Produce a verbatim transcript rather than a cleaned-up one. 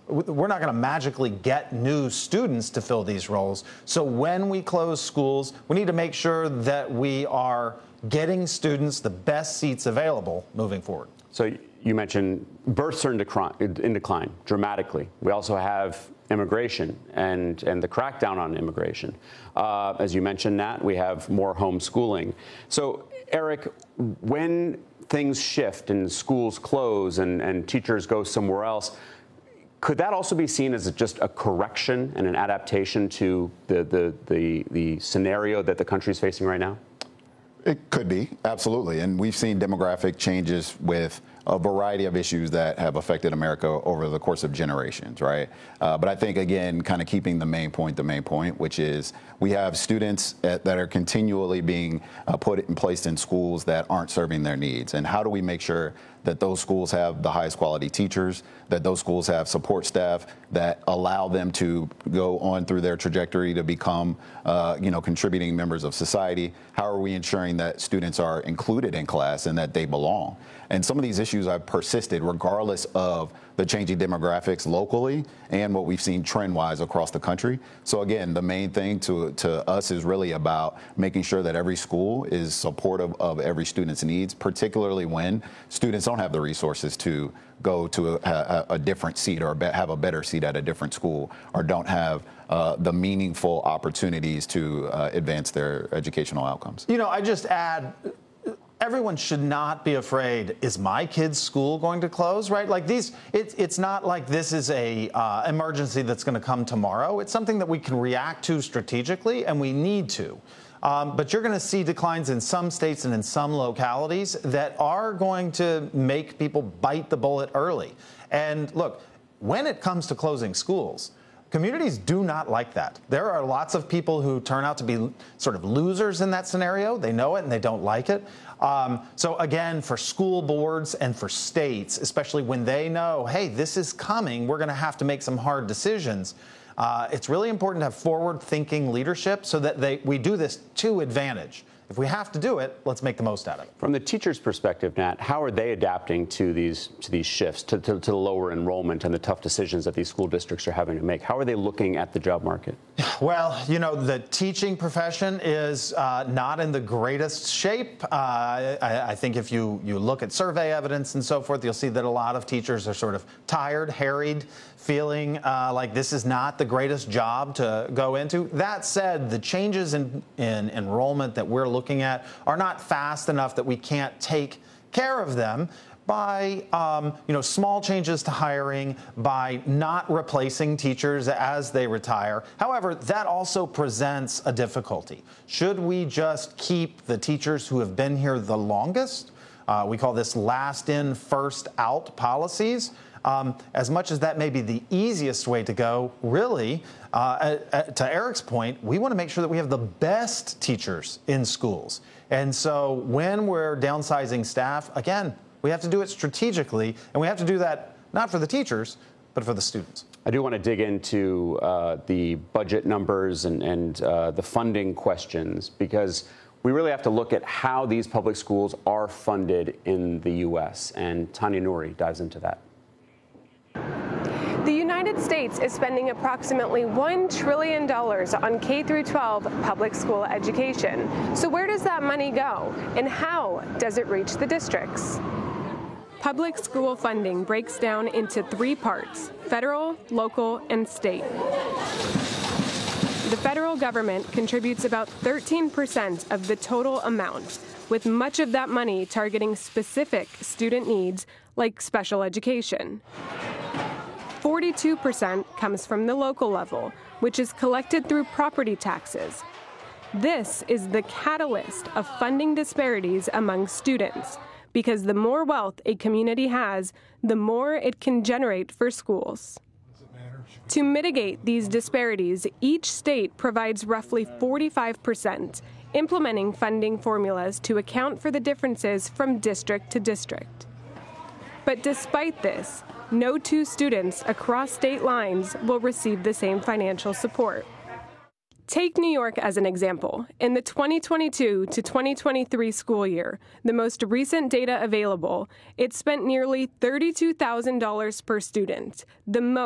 we're not going to magically get new students to fill these roles. So when we close schools, we need to make sure that we are getting students the best seats available moving forward. So you mentioned births are in decline, in decline dramatically. We also have immigration and, and the crackdown on immigration. Uh, as you mentioned, Nat, we have more homeschooling. So, Eric, when things shift and schools close and, and teachers go somewhere else, could that also be seen as just a correction and an adaptation to the, the, the, the scenario that the country is facing right now? It could be, absolutely. And we've seen demographic changes with a variety of issues that have affected America over the course of generations, right? Uh, but I think, again, kind of keeping the main point the main point, which is we have students at, that are continually being uh, put and placed in schools that aren't serving their needs. And how do we make sure that those schools have the highest quality teachers, that those schools have support staff that allow them to go on through their trajectory to become, uh, you know, contributing members of society? How are we ensuring that students are included in class and that they belong? And some of these issues have persisted regardless of the changing demographics locally and what we've seen trend-wise across the country. So again, the main thing to, to us is really about making sure that every school is supportive of every student's needs, particularly when students don't have the resources to go to a, a, a different seat or have a better seat at a different school, or don't have uh, the meaningful opportunities to uh, advance their educational outcomes. You know, I just add, everyone should not be afraid. Is my kid's school going to close, right? Like these, it, it's not like this is a uh, emergency that's going to come tomorrow. It's something that we can react to strategically, and we need to. Um, but you're going to see declines in some states and in some localities that are going to make people bite the bullet early. And look, when it comes to closing schools, communities do not like that. There are lots of people who turn out to be sort of losers in that scenario. They know it and they don't like it. Um, so again, for school boards and for states, especially when they know, hey, this is coming, we're going to have to make some hard decisions. Uh, it's really important to have forward-thinking leadership so that they, we do this to advantage. If we have to do it, let's make the most out of it. From the teacher's perspective, Nat, how are they adapting to these to these shifts, to, to, to the lower enrollment and the tough decisions that these school districts are having to make? How are they looking at the job market? Well, you know, the teaching profession is uh, not in the greatest shape. Uh, I, I think if you, you look at survey evidence and so forth, you'll see that a lot of teachers are sort of tired, harried, feeling uh, like this is not the greatest job to go into. That said, the changes in, in enrollment that we're looking at are not fast enough that we can't take care of them by um, you know, small changes to hiring, by not replacing teachers as they retire. However, that also presents a difficulty. Should we just keep the teachers who have been here the longest? Uh, we call this last in, first out policies. Um, as much as that may be the easiest way to go, really, uh, uh, to Eric's point, we want to make sure that we have the best teachers in schools. And so when we're downsizing staff, again, we have to do it strategically, and we have to do that not for the teachers, but for the students. I do want to dig into uh, the budget numbers and, and uh, the funding questions, because we really have to look at how these public schools are funded in the U S, and Tanya Nouri dives into that. The United States is spending approximately one trillion dollars on K through twelve public school education. So where does that money go, and how does it reach the districts? Public school funding breaks down into three parts: federal, local, and state. The federal government contributes about thirteen percent of the total amount, with much of that money targeting specific student needs like special education. forty-two percent comes from the local level, which is collected through property taxes. This is the catalyst of funding disparities among students, because the more wealth a community has, the more it can generate for schools. To mitigate these disparities, each state provides roughly forty-five percent, implementing funding formulas to account for the differences from district to district. But despite this, no two students across state lines will receive the same financial support. Take New York as an example. In the twenty twenty-two to twenty twenty-three school year, the most recent data available, it spent nearly thirty-two thousand dollars per student, the most